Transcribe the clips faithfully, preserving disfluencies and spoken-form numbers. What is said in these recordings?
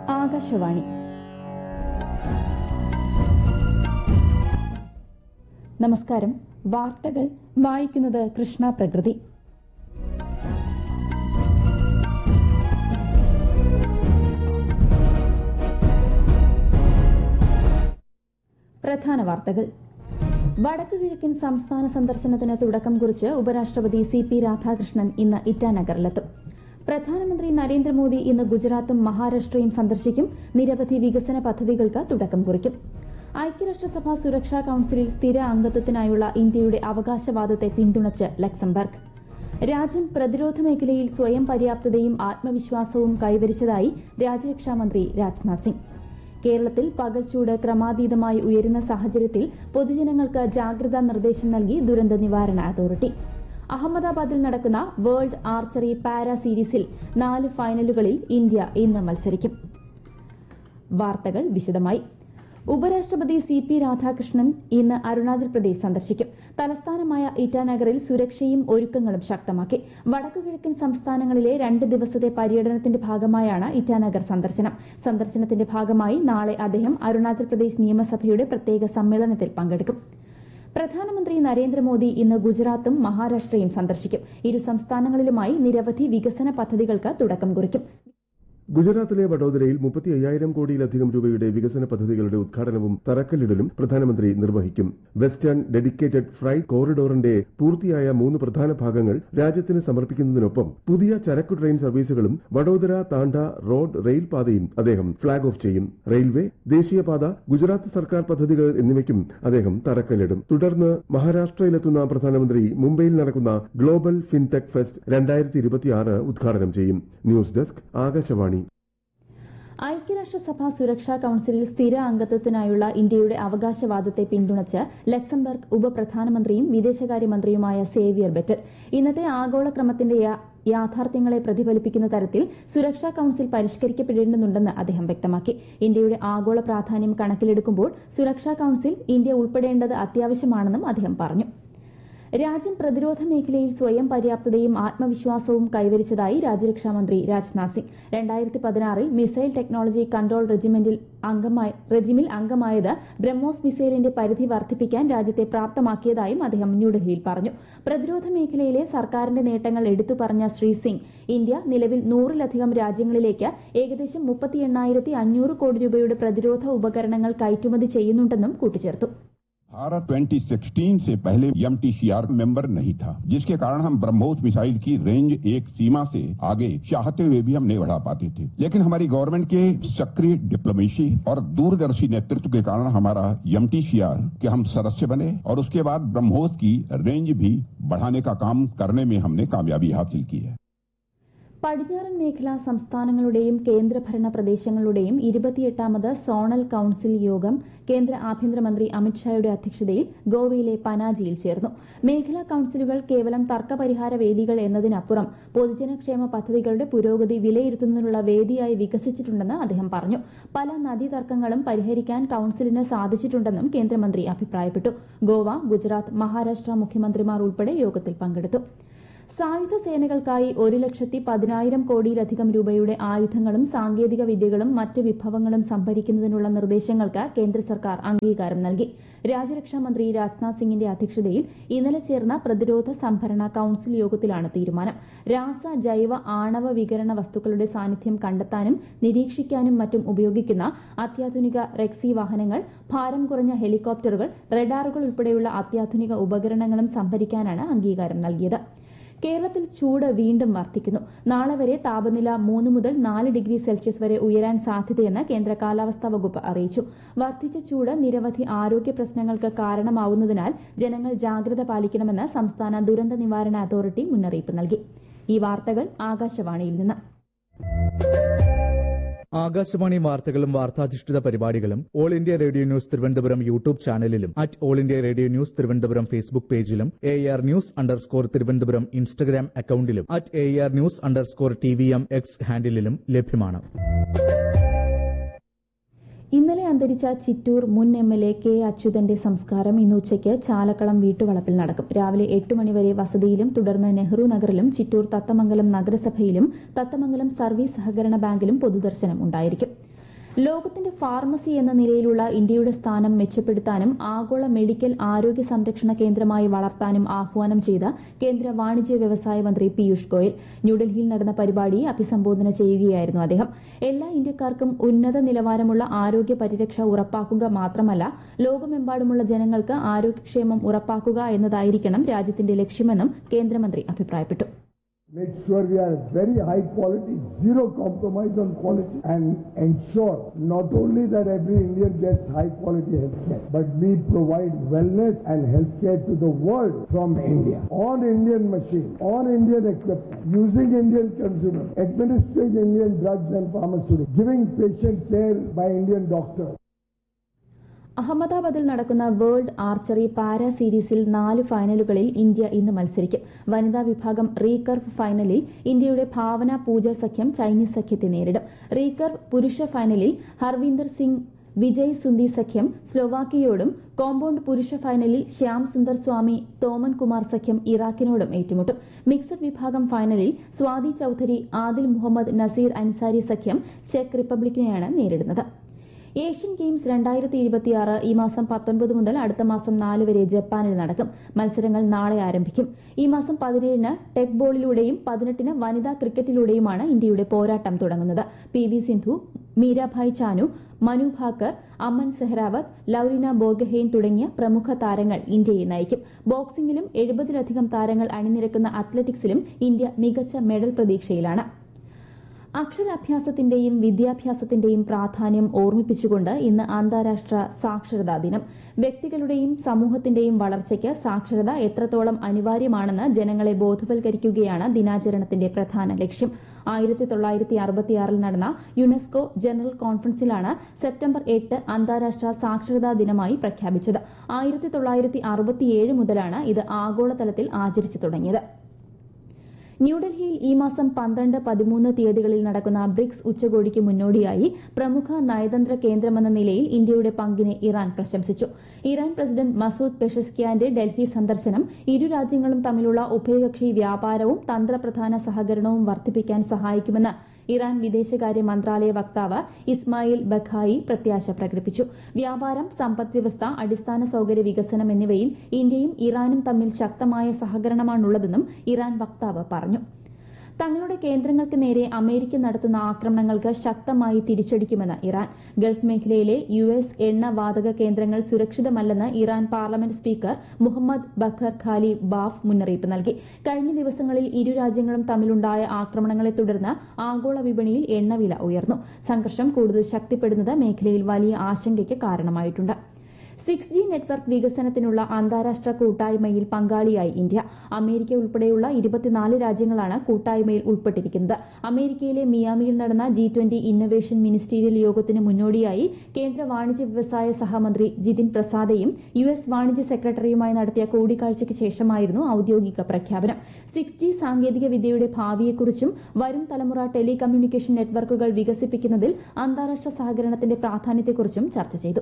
ആകാശവാണി. നമസ്കാരം. വാർത്തകൾ വായിക്കുന്നത് കൃഷ്ണ പ്രകൃതി. പ്രധാന വാർത്തകൾ. വടക്കു കിഴക്കൻ സംസ്ഥാന സന്ദർശനത്തിന് തുടക്കം കുറിച്ച് ഉപരാഷ്ട്രപതി സി പി രാധാകൃഷ്ണൻ ഇന്ന് ഇറ്റാനഗറിലെത്തും. പ്രധാനമന്ത്രി നരേന്ദ്രമോദി ഇന്ന് ഗുജറാത്തും മഹാരാഷ്ട്രയും സന്ദർശിക്കും. നിരവധി വികസന പദ്ധതികൾക്ക് തുടക്കം കുറിക്കും. ഐക്യരാഷ്ട്രസഭ സുരക്ഷാ കൌൺസിലിൽ സ്ഥിര അംഗത്വത്തിനായുള്ള ഇന്ത്യയുടെ അവകാശവാദത്തെ പിന്തുണച്ച് ലക്സംബർഗ്. രാജ്യം പ്രതിരോധ മേഖലയിൽ സ്വയം പര്യാപ്തതയും ആത്മവിശ്വാസവും കൈവരിച്ചതായി രാജ്യരക്ഷാമന്ത്രി രാജ്നാഥ് സിംഗ്. കേരളത്തിൽ പകൽച്ചൂട് ക്രമാതീതമായി ഉയരുന്ന സാഹചര്യത്തിൽ പൊതുജനങ്ങൾക്ക് ജാഗ്രതാ നിർദ്ദേശം നൽകി ദുരന്ത നിവാരണ അതോറിറ്റി. അഹമ്മദാബാദിൽ നടക്കുന്ന വേൾഡ് ആർച്ചറി പാരാ സീരീസിൽ നാല് ഫൈനലുകളിൽ ഇന്ത്യ ഇന്ന് മത്സരിക്കും. വാർത്തകൾ വിശദമായി. ഉപരാഷ്ട്രപതി സി പി രാധാകൃഷ്ണൻ ഇന്ന് അരുണാചൽ പ്രദേശ് സന്ദർശിക്കും. തലസ്ഥാനമായ ഇറ്റാനഗറിൽ സുരക്ഷയും ഒരുക്കങ്ങളും ശക്തമാക്കി. വടക്കുകിഴക്കൻ സംസ്ഥാനങ്ങളിലെ രണ്ട് ദിവസത്തെ പര്യടനത്തിന്റെ ഭാഗമായാണ് ഇറ്റാനഗർ സന്ദർശനം. സന്ദർശനത്തിന്റെ ഭാഗമായി നാളെ അദ്ദേഹം അരുണാചൽ പ്രദേശ് നിയമസഭയുടെ പ്രത്യേക സമ്മേളനത്തിൽ പങ്കെടുക്കും. പ്രധാനമന്ത്രി നരേന്ദ്രമോദി ഇന്ന് ഗുജറാത്തും മഹാരാഷ്ട്രയും സന്ദർശിക്കും. ഇരു സംസ്ഥാനങ്ങളിലുമായി നിരവധി വികസന പദ്ധതികൾക്ക് തുടക്കം കുറിക്കും. ഗുജറാത്തിലെ വഡോദരയിൽ മുപ്പത്തി അയ്യായിരം കോടിയിലധികം രൂപയുടെ വികസന പദ്ധതികളുടെ ഉദ്ഘാടനവും തറക്കല്ലിടലും പ്രധാനമന്ത്രി നിർവഹിക്കും. വെസ്റ്റേൺ ഡെഡിക്കേറ്റഡ് ഫ്രൈറ്റ് കോറിഡോറിന്റെ പൂർത്തിയായ മൂന്ന് പ്രധാന ഭാഗങ്ങൾ രാജ്യത്തിന് സമർപ്പിക്കുന്നതിനൊപ്പം പുതിയ ചരക്കു ട്രെയിൻ സർവീസുകളും വഡോദര താണ്ട റോഡ് റെയിൽ പാതയും അദ്ദേഹം ഫ്ളാഗ് ഓഫ് ചെയ്യും. റെയിൽവേ, ദേശീയപാത, ഗുജറാത്ത് സർക്കാർ പദ്ധതികൾ എന്നിവയ്ക്കും അദ്ദേഹം തറക്കല്ലിടും. തുടർന്ന് മഹാരാഷ്ട്രയിലെത്തുന്ന പ്രധാനമന്ത്രി മുംബൈയിൽ നടക്കുന്ന ഗ്ലോബൽ ഫിൻടെക് ഫെസ്റ്റ് രണ്ടായിരത്തി ഇരുപത്തിയാറ് ഉദ്ഘാടനം ചെയ്യും. News desk, Akashvani. ഐക്യരാഷ്ട്രസഭ സുരക്ഷാ കൌൺസിലിൽ സ്ഥിര അംഗത്വത്തിനായുള്ള ഇന്ത്യയുടെ അവകാശവാദത്തെ പിന്തുണച്ച് ലക്സംബർഗ് ഉപപ്രധാനമന്ത്രിയും വിദേശകാര്യമന്ത്രിയുമായ സേവിയർ ബെറ്റൽ ഇന്നത്തെ ആഗോള ക്രമത്തിന്റെ യാഥാർത്ഥ്യങ്ങളെ പ്രതിഫലിപ്പിക്കുന്ന തരത്തിൽ സുരക്ഷാ കൌൺസിൽ പരിഷ്കരിക്കപ്പെടേണ്ടതുണ്ടെന്ന് അദ്ദേഹം വ്യക്തമാക്കി. ഇന്ത്യയുടെ ആഗോള പ്രാധാന്യം കണക്കിലെടുക്കുമ്പോൾ സുരക്ഷാ കൌൺസിൽ ഇന്ത്യ ഉൾപ്പെടേണ്ടത് അത്യാവശ്യമാണെന്നും അദ്ദേഹം പറഞ്ഞു. രാജ്യം പ്രതിരോധ മേഖലയിൽ സ്വയം പര്യാപ്തതയും ആത്മവിശ്വാസവും കൈവരിച്ചതായി രാജ്യരക്ഷാമന്ത്രി രാജ്നാഥ് സിംഗ്. രണ്ടായിരത്തി പതിനാറിൽ മിസൈൽ ടെക്നോളജി കൺട്രോൾ റെജിമെന്റിൽ റെജിമിൽ അംഗമായത് ബ്രഹ്മോസ് മിസൈലിന്റെ പരിധി വർദ്ധിപ്പിക്കാൻ രാജ്യത്തെ പ്രാപ്തമാക്കിയതായും അദ്ദേഹം ന്യൂഡൽഹിയിൽ പറഞ്ഞു. പ്രതിരോധ മേഖലയിലെ സർക്കാരിന്റെ നേട്ടങ്ങൾ എടുത്തു പറഞ്ഞ ശ്രീ സിംഗ് ഇന്ത്യ നിലവിൽ നൂറിലധികം രാജ്യങ്ങളിലേക്ക് ഏകദേശം മുപ്പത്തി എണ്ണായിരത്തി അഞ്ഞൂറ് കോടി രൂപയുടെ പ്രതിരോധ ഉപകരണങ്ങൾ കയറ്റുമതി ചെയ്യുന്നുണ്ടെന്നും കൂട്ടിച്ചേർത്തു. भारत ट्वेंटी सिक्सटीन से पहले M T C R member नहीं था, जिसके कारण हम ब्रह्मोस मिसाइल की रेंज एक सीमा से आगे चाहते हुए भी हम नहीं बढ़ा पाते थे. लेकिन हमारी गवर्नमेंट के सक्रिय डिप्लोमेसी और दूरदर्शी नेतृत्व के कारण हमारा एम टी सी आर के हम सदस्य बने और उसके बाद ब्रह्मोस की रेंज भी बढ़ाने का काम करने में हमने कामयाबी हासिल की है. പടിഞ്ഞാറൻ മേഖലാ സംസ്ഥാനങ്ങളുടെയും കേന്ദ്രഭരണ പ്രദേശങ്ങളുടെയും ഇരുപത്തിയെട്ടാമത് സോണൽ കൌൺസിൽ യോഗം കേന്ദ്ര ആഭ്യന്തരമന്ത്രി അമിത്ഷായുടെ അധ്യക്ഷതയിൽ ഗോവയിലെ പനാജിയിൽ ചേർന്നു. മേഖലാ കൌൺസിലുകൾ കേവലം തർക്കപരിഹാര വേദികൾ എന്നതിനപ്പുറം പൊതുജനക്ഷേമ പദ്ധതികളുടെ പുരോഗതി വിലയിരുത്തുന്നതിനുള്ള വേദിയായി വികസിച്ചിട്ടുണ്ടെന്ന് അദ്ദേഹം പറഞ്ഞു. പല നദീതർക്കങ്ങളും പരിഹരിക്കാൻ കൌൺസിലിന് സാധിച്ചിട്ടുണ്ടെന്നും കേന്ദ്രമന്ത്രി അഭിപ്രായപ്പെട്ടു. ഗോവ, ഗുജറാത്ത്, മഹാരാഷ്ട്ര മുഖ്യമന്ത്രിമാർ ഉൾപ്പെടെ യോഗത്തിൽ പങ്കെടുത്തു. സായുധ സേനകൾക്കായി ഒരു ലക്ഷത്തി പതിനായിരം കോടിയിലധികം രൂപയുടെ ആയുധങ്ങളും സാങ്കേതിക വിദ്യകളും മറ്റ് വിഭവങ്ങളും സംഭരിക്കുന്നതിനുള്ള നിർദ്ദേശങ്ങൾക്ക് കേന്ദ്ര സർക്കാർ അംഗീകാരം നൽകി. രാജ്യരക്ഷാമന്ത്രി രാജ്നാഥ് സിംഗിന്റെ അധ്യക്ഷതയിൽ ഇന്നലെ ചേർന്ന പ്രതിരോധ സംഭരണ കൌൺസിൽ യോഗത്തിലാണ് തീരുമാനം. രാസ, ജൈവ, ആണവ വികിരണ വസ്തുക്കളുടെ സാന്നിധ്യം കണ്ടെത്താനും നിരീക്ഷിക്കാനും മറ്റും ഉപയോഗിക്കുന്ന അത്യാധുനിക റെക്സി വാഹനങ്ങൾ, ഭാരം കുറഞ്ഞ ഹെലികോപ്റ്ററുകൾ, റഡാറുകൾ ഉൾപ്പെടെയുള്ള അത്യാധുനിക ഉപകരണങ്ങളും സംഭരിക്കാനാണ് അംഗീകാരം നൽകിയത്. കേരളത്തിൽ ചൂട് വീണ്ടും വർദ്ധിക്കുന്നു. നാളെ വരെ താപനില മൂന്ന് മുതൽ നാല് ഡിഗ്രി സെൽഷ്യസ് വരെ ഉയരാൻ സാധ്യതയെന്ന് കേന്ദ്ര കാലാവസ്ഥാ വകുപ്പ് അറിയിച്ചു. വർദ്ധിച്ച ചൂട് നിരവധി ആരോഗ്യ പ്രശ്നങ്ങൾക്ക് കാരണമാവുന്നതിനാൽ ജനങ്ങൾ ജാഗ്രത പാലിക്കണമെന്ന് സംസ്ഥാന ദുരന്ത നിവാരണ അതോറിറ്റി മുന്നറിയിപ്പ് നൽകി. ഈ വാർത്തകൾ ആകാശവാണിയിൽ നിന്ന്. ആകാശവാണി വാർത്തകളും വാർത്താധിഷ്ഠിത പരിപാടികളും all India radio news Thiruvananthapuram YouTube ചാനലിലും at all India radio news Thiruvananthapuram Facebook പേജിലും A R news underscore Thiruvananthapuram Instagram അക്കൌണ്ടിലും at A R news underscore T V M X ഹാൻഡിലും ലഭ്യമാണ്. ഇന്നലെ അന്തരിച്ച ചിറ്റൂർ മുൻ എം എൽ എ കെ അച്യുതന്റെ സംസ്കാരം ഇന്ന് ഉച്ചയ്ക്ക് ചാലക്കളം വീട്ടുവളപ്പിൽ നടക്കും. രാവിലെ എട്ട് മണിവരെ വസതിയിലും തുടർന്ന് നെഹ്റു നഗറിലും ചിറ്റൂർ തത്തമംഗലം നഗരസഭയിലും തത്തമംഗലം സർവീസ് സഹകരണ ബാങ്കിലും പൊതുദർശനം ഉണ്ടായിരിക്കും. ലോകത്തിന്റെ ഫാർമസി എന്ന നിലയിലുള്ള ഇന്ത്യയുടെ സ്ഥാനം മെച്ചപ്പെടുത്താനും ആഗോള മെഡിക്കൽ ആരോഗ്യ സംരക്ഷണ കേന്ദ്രമായി വളർത്താനും ആഹ്വാനം ചെയ്ത കേന്ദ്ര വാണിജ്യ വ്യവസായ മന്ത്രി പീയൂഷ് ഗോയൽ ന്യൂഡൽഹിയിൽ നടന്ന പരിപാടിയെ അഭിസംബോധന ചെയ്യുകയായിരുന്നു അദ്ദേഹം. എല്ലാ ഇന്ത്യക്കാർക്കും ഉന്നത നിലവാരമുള്ള ആരോഗ്യ പരിരക്ഷ ഉറപ്പാക്കുക മാത്രമല്ല, ലോകമെമ്പാടുമുള്ള ജനങ്ങൾക്ക് ആരോഗ്യക്ഷേമം ഉറപ്പാക്കുക എന്നതായിരിക്കണം രാജ്യത്തിന്റെ ലക്ഷ്യമെന്നും കേന്ദ്രമന്ത്രി അഭിപ്രായപ്പെട്ടു. Make sure we are very high quality, zero compromise on quality, and ensure not only that every Indian gets high quality healthcare, but we provide wellness and healthcare to the world from India, on Indian machine, on Indian equipment, using Indian consumers, administering Indian drugs and pharmaceuticals, giving patient care by Indian doctors. അഹമ്മദാബാദിൽ നടക്കുന്ന world archery para സീരീസിൽ നാല് ഫൈനലുകളിൽ India ഇന്ന് മത്സരിക്കും. വനിതാ വിഭാഗം recurve ഫൈനലിൽ ഇന്ത്യയുടെ ഭാവന പൂജ സഖ്യം ചൈനീസ് സഖ്യത്തെ നേരിടും. റീകർവ് പുരുഷ ഫൈനലിൽ ഹർവീന്ദർ സിംഗ് വിജയ് സുന്ദി സഖ്യം സ്ലോവാക്കിയയോടും, കോമ്പൌണ്ട് പുരുഷ ഫൈനലിൽ ശ്യാം സുന്ദർ സ്വാമി തോമൻ കുമാർ സഖ്യം ഇറാഖിനോടും ഏറ്റുമുട്ടും. മിക്സഡ് വിഭാഗം ഫൈനലിൽ സ്വാതി ചൌധരി ആദിൽ മുഹമ്മദ് നസീർ അൻസാരി സഖ്യം ചെക്ക് റിപ്പബ്ലിക്കിനെയാണ് നേരിടുന്നത്. ഏഷ്യൻ ഗെയിംസ് രണ്ടായിരത്തി ഇരുപത്തിയാറ് ഈ മാസം പത്തൊൻപത് മുതൽ അടുത്ത മാസം നാല് വരെ ജപ്പാനിൽ നടക്കും. മത്സരങ്ങൾ നാളെ ആരംഭിക്കും. ഈ മാസം പതിനേഴിന് ടെക് ബോളിലൂടെയും പതിനെട്ടിന് വനിതാ ക്രിക്കറ്റിലൂടെയുമാണ് ഇന്ത്യയുടെ പോരാട്ടം തുടങ്ങുന്നത്. പി വി സിന്ധു, മീരാഭായ് ചാനു, മനു ഭാക്കർ, അമൻ സെഹ്റാവത്ത്, ലൌലിന ബോർഗഹെയ്ൻ തുടങ്ങിയ പ്രമുഖ താരങ്ങൾ ഇന്ത്യയെ നയിക്കും. ബോക്സിംഗിലും എഴുപതിലധികം താരങ്ങൾ അണിനിരക്കുന്ന അത്ലറ്റിക്സിലും ഇന്ത്യ മികച്ച മെഡൽ പ്രതീക്ഷയിലാണ്. അക്ഷരാഭ്യാസത്തിന്റെയും വിദ്യാഭ്യാസത്തിന്റെയും പ്രാധാന്യം ഓർമ്മിപ്പിച്ചുകൊണ്ട് ഇന്ന് അന്താരാഷ്ട്ര സാക്ഷരതാ ദിനം. വ്യക്തികളുടെയും സമൂഹത്തിന്റെയും വളർച്ചയ്ക്ക് സാക്ഷരത എത്രത്തോളം അനിവാര്യമാണെന്ന് ജനങ്ങളെ ബോധവൽക്കരിക്കുകയാണ് ദിനാചരണത്തിന്റെ പ്രധാന ലക്ഷ്യം. ആയിരത്തി തൊള്ളായിരത്തി അറുപത്തിയാറിൽ നടന്ന യുനെസ്കോ ജനറൽ കോൺഫറൻസിലാണ് സെപ്റ്റംബർ എട്ട് അന്താരാഷ്ട്ര സാക്ഷരതാ ദിനമായി പ്രഖ്യാപിച്ചത്. ആയിരത്തി തൊള്ളായിരത്തി അറുപത്തിയേഴ് മുതലാണ് ഇത് ആഗോളതലത്തിൽ ആചരിച്ചു തുടങ്ങിയത്. ന്യൂഡൽഹിയിൽ ഈ മാസം പന്ത്രണ്ട് പതിമൂന്ന് തീയതികളിൽ നടക്കുന്ന ബ്രിക്സ് ഉച്ചകോടിക്ക് മുന്നോടിയായി പ്രമുഖ നയതന്ത്ര കേന്ദ്രമെന്ന നിലയിൽ ഇന്ത്യയുടെ പങ്കിനെ ഇറാൻ പ്രശംസിച്ചു. ഇറാൻ പ്രസിഡന്റ് മസൂദ് പെഷസ്കിയാന്റെ ഡൽഹി സന്ദർശനം ഇരു രാജ്യങ്ങളും തമ്മിലുള്ള ഉഭയകക്ഷി വ്യാപാരവും തന്ത്രപ്രധാന സഹകരണവും വർദ്ധിപ്പിക്കാൻ സഹായിക്കുമെന്ന് ഇറാൻ വിദേശകാര്യ മന്ത്രാലയ വക്താവ് ഇസ്മായിൽ ബഖായി പ്രത്യാശ പ്രകടിപ്പിച്ചു. വ്യാപാരം, സമ്പദ്വ്യവസ്ഥ, അടിസ്ഥാന സൌകര്യ വികസനം എന്നിവയിൽ ഇന്ത്യയും ഇറാനും തമ്മിൽ ശക്തമായ സഹകരണമാണുള്ളതെന്നും ഇറാൻ വക്താവ് പറഞ്ഞു. തങ്ങളുടെ കേന്ദ്രങ്ങൾക്ക് നേരെ അമേരിക്ക നടത്തുന്ന ആക്രമണങ്ങൾക്ക് ശക്തമായി തിരിച്ചടിക്കുമെന്ന് ഇറാൻ. ഗൾഫ് മേഖലയിലെ യു എസ് എണ്ണ വാതക കേന്ദ്രങ്ങൾ സുരക്ഷിതമല്ലെന്ന് ഇറാൻ പാർലമെന്റ് സ്പീക്കർ മുഹമ്മദ് ബഖർ ഖാലി ബാഫ് മുന്നറിയിപ്പ് നൽകി. കഴിഞ്ഞ ദിവസങ്ങളിൽ ഇരു രാജ്യങ്ങളും തമ്മിലുണ്ടായ ആക്രമണങ്ങളെ തുടർന്ന് ആഗോള വിപണിയിൽ എണ്ണവില ഉയർന്നു. സംഘർഷം കൂടുതൽ ശക്തിപ്പെടുന്നത് മേഖലയിൽ വലിയ ആശങ്കയ്ക്ക് കാരണമായിട്ടുണ്ട്. സിക്സ് ജി നെറ്റ്വർക്ക് വികസനത്തിനുള്ള അന്താരാഷ്ട്ര കൂട്ടായ്മയിൽ പങ്കാളിയായി ഇന്ത്യ. അമേരിക്ക ഉൾപ്പെടെയുള്ള ഇരുപത്തിനാല് രാജ്യങ്ങളാണ് കൂട്ടായ്മയിൽ ഉൾപ്പെട്ടിരിക്കുന്നത്. അമേരിക്കയിലെ മിയാമിയിൽ നടന്ന ജി ട്വന്റി ഇന്നൊവേഷൻ മിനിസ്റ്റീരിയൽ യോഗത്തിന് മുന്നോടിയായി കേന്ദ്ര വാണിജ്യ വ്യവസായ സഹമന്ത്രി ജിതിൻ പ്രസാദയും യു എസ് വാണിജ്യ സെക്രട്ടറിയുമായി നടത്തിയ കൂടിക്കാഴ്ചയ്ക്ക് ശേഷമായിരുന്നു ഔദ്യോഗിക പ്രഖ്യാപനം. സിക്സ് ജി സാങ്കേതിക വിദ്യയുടെ ഭാവിയെക്കുറിച്ചും വരും തലമുറ ടെലികമ്മ്യൂണിക്കേഷൻ നെറ്റ്വർക്കുകൾ വികസിപ്പിക്കുന്നതിൽ അന്താരാഷ്ട്ര സഹകരണത്തിന്റെ പ്രാധാന്യത്തെക്കുറിച്ചും ചർച്ച ചെയ്തു.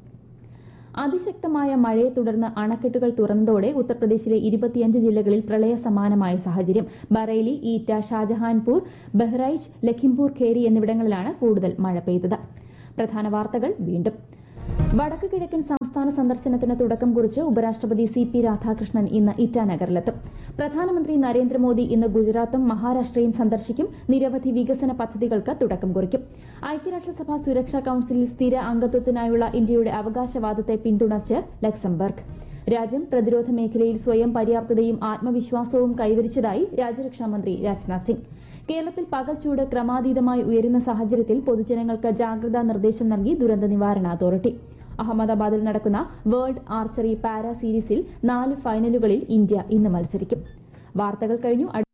അതിശക്തമായ മഴയെ തുടർന്ന് അണക്കെട്ടുകൾ തുറന്നതോടെ ഉത്തർപ്രദേശിലെ ഇരുപത്തിയഞ്ച് ജില്ലകളിൽ പ്രളയ സമാനമായ സാഹചര്യം. ബറേലി, ഈറ്റ, ഷാജഹാൻപൂർ, ബഹ്റൈച്ച്, ലഖിംപൂർ ഖേരി എന്നിവിടങ്ങളിലാണ് കൂടുതൽ മഴ പെയ്തത്. പ്രധാന വാർത്തകൾ വീണ്ടും. വടക്കു കിഴക്കൻ സംസ്ഥാന സന്ദർശനത്തിന് തുടക്കം കുറിച്ച് ഉപരാഷ്ട്രപതി സി പി രാധാകൃഷ്ണൻ ഇന്ന് ഇറ്റാനഗറിലെത്തും. പ്രധാനമന്ത്രി നരേന്ദ്രമോദി ഇന്ന് ഗുജറാത്തും മഹാരാഷ്ട്രയും സന്ദർശിക്കും. നിരവധി വികസന പദ്ധതികൾക്ക് തുടക്കം കുറിക്കും. ഐക്യരാഷ്ട്രസഭ സുരക്ഷാ കൌൺസിലിൽ സ്ഥിര അംഗത്വത്തിനായുള്ള ഇന്ത്യയുടെ അവകാശവാദത്തെ പിന്തുണച്ച് ലക്സംബർഗ്. രാജ്യം പ്രതിരോധ മേഖലയിൽ സ്വയം പര്യാപ്തതയും ആത്മവിശ്വാസവും കൈവരിച്ചതായി രാജ്യരക്ഷാമന്ത്രി രാജ്നാഥ് സിംഗ്. കേരളത്തിൽ പകൽച്ചൂട് ക്രമാതീതമായി ഉയരുന്ന സാഹചര്യത്തിൽ പൊതുജനങ്ങൾക്ക് ജാഗ്രതാ നിർദ്ദേശം നൽകി ദുരന്ത നിവാരണ അതോറിറ്റി. അഹമ്മദാബാദിൽ നടക്കുന്ന വേൾഡ് ആർച്ചറി പാരാ സീരീസിൽ നാല് ഫൈനലുകളിൽ ഇന്ത്യ ഇന്ന് മത്സരിക്കും. വാർത്തകൾ കഴിഞ്ഞു.